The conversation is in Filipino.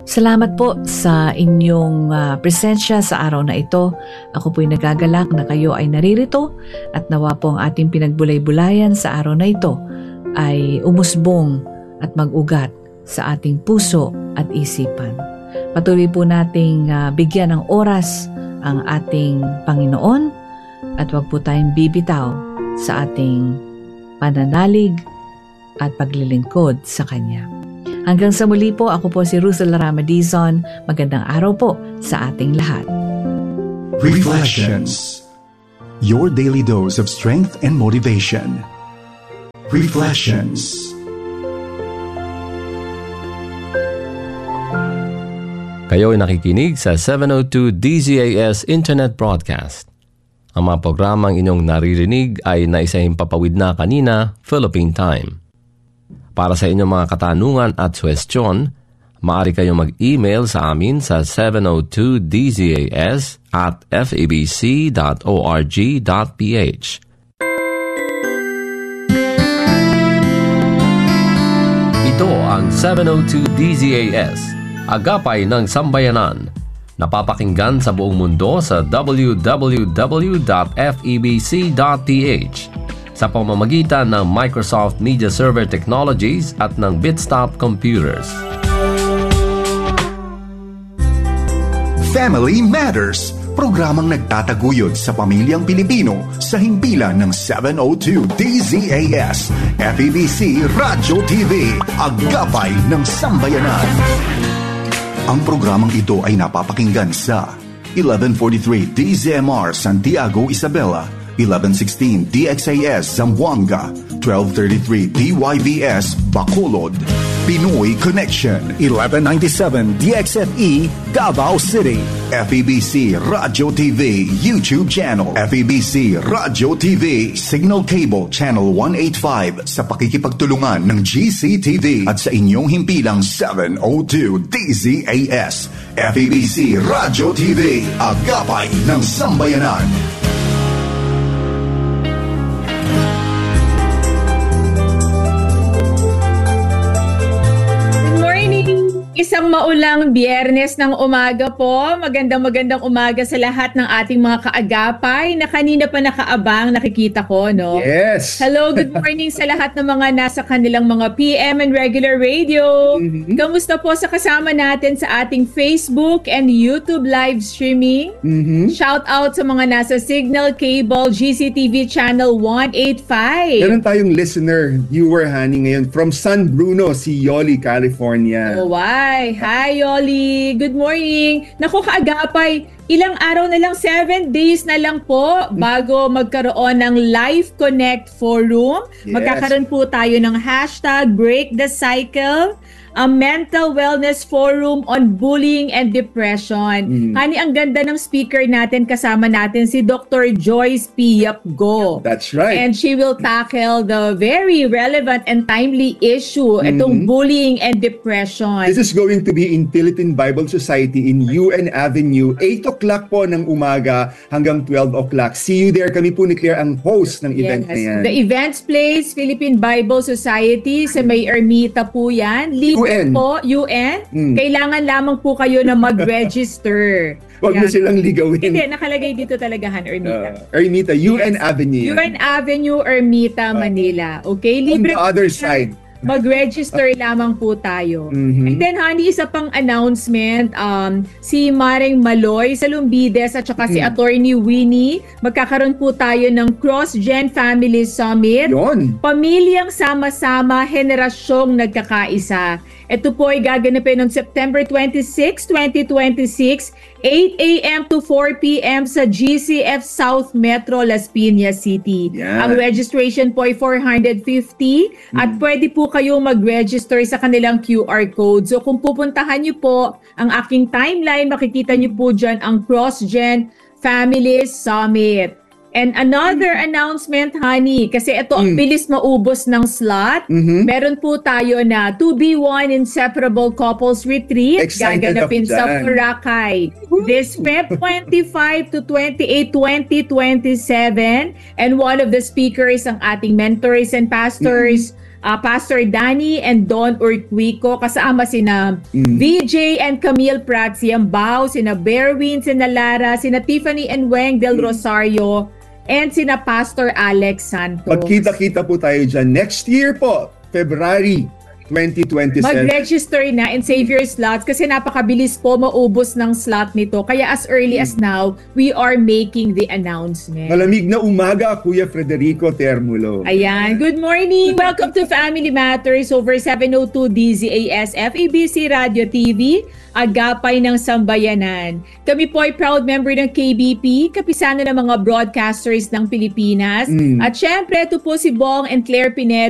Salamat po sa inyong presensya sa araw na ito. Ako po'y nagagalak na kayo ay naririto at nawa po ang ating pinagbulay-bulayan sa araw na ito ay umusbong at mag-ugat sa ating puso at isipan. Patuloy po nating bigyan ng oras ang ating Panginoon at huwag po tayong bibitaw sa ating pananalig at paglilingkod sa Kanya. Hanggang sa muli po, ako po si Russell Ramadizon. Magandang araw po sa ating lahat. Reflections. Your daily dose of strength and motivation. Reflections. Kayo ay nakikinig sa 702 DZAS Internet Broadcast. Ang mga programang inyong naririnig ay naisahimpapawid na kanina, Philippine Time. Para sa inyong mga katanungan at suwestyon, maaari kayong mag-email sa amin sa 702dzas@fabc.org.ph. Ito ang 702 DZAS, Agapay ng Sambayanan. Napapakinggan sa buong mundo sa www.febc.ph. sa pamamagitan ng Microsoft Media Server Technologies at ng Bitstop Computers. Family Matters, programang nagtataguyod sa pamilyang Pilipino sa himpilan ng 702 DZAS, FEBC Radyo TV, Agapay ng Sambayanan. Ang programang ito ay napapakinggan sa 1143 DZMR Santiago, Isabela, 1116 DXAS Zamboanga, 1233 DYVS Bacolod, Pinoy Connection, 1197 DXFE Davao City, FEBC Radyo TV YouTube channel, FEBC Radyo TV Signal Cable Channel 185 sa pakikipagtulungan ng GCTV at sa inyong himpilang 702 DZAS, FEBC Radyo TV, Agapay ng Sambayanan. Isang maulang Biyernes ng umaga po. Magandang umaga sa lahat ng ating mga kaagapay na kanina pa nakaabang, nakikita ko, no? Yes! Hello, good morning sa lahat ng mga nasa kanilang mga PM and regular radio. Kamusta po sa kasama natin sa ating Facebook and YouTube live streaming? Shout out sa mga nasa Signal Cable GCTV Channel 185. Meron tayong listener, viewer, honey, ngayon from San Bruno, si Yoli, California. Oh, wow. Hi, Yoli. Good morning. Naku, kaagapay, ilang araw na lang, 7 days na lang po bago magkaroon ng Life Connect Forum. Yes. Magkakaroon po tayo ng hashtag Break the Cycle, a mental wellness forum on bullying and depression. Hani, ang ganda ng speaker natin, kasama natin si Dr. Joyce P. Yapgo. That's right. And she will tackle the very relevant and timely issue, itong bullying and depression. This is going to be in Philippine Bible Society in UN Avenue, 8 o'clock po ng umaga hanggang 12 o'clock. See you there. Kami po ni Claire ang host ng event na yan. The events place, Philippine Bible Society, sa may Ermita po yan. UN. Po, UN. Kailangan lamang po kayo na mag-register. Huwag mo silang ligawin. Hindi, nakalagay dito talaga, Ermita. Ermita, UN Avenue. UN Avenue, Ermita, Manila. Okay? Libre. On the other side. Mag-register lamang po tayo. And then, honey, isa pang announcement, si Maring Maloy sa Lumbides at saka si Attorney Winnie, magkakaroon po tayo ng Cross-Gen Family Summit. Yun. Pamilyang sama-sama, henerasyong nagkakaisa. Ito po ay gaganapin noong September 26, 2026, 8 a.m. to 4 p.m. sa GCF South Metro, Las Piñas City. Yeah. Ang registration po ay 450 at pwede po kayo mag-register sa kanilang QR code. So kung pupuntahan niyo po ang aking timeline, makikita niyo po dyan ang Cross-Gen Family Summit. And another announcement, honey, kasi ito ang bilis maubos ng slot. Meron po tayo na 2B1 Inseparable Couples Retreat. Excited gaganapin ako sa dyan. Boracay. This Feb 25 to 28, 2027. And one of the speakers, ang ating mentors and pastors, Pastor Danny and Don Urquico, kasama sina VJ and Camille Pratt, Siambao, sina Berwin, sina Lara, sina Tiffany and Weng del Rosario, and sina Pastor Alex Santos. Magkita-kita po tayo dyan. Next year po, February 2027. Mag-register na and save your slots kasi napakabilis po maubos ng slot nito. Kaya as early as now, we are making the announcement. Malamig na umaga, Kuya Frederico Termulo. Ayan. Good morning. Welcome to Family Matters over 702 DZAS FEBC Radio TV, Agapay ng Sambayanan. Kami po ay proud member ng KBP, kapisano ng mga broadcasters ng Pilipinas. At syempre, ito po si Bong and Claire Pineda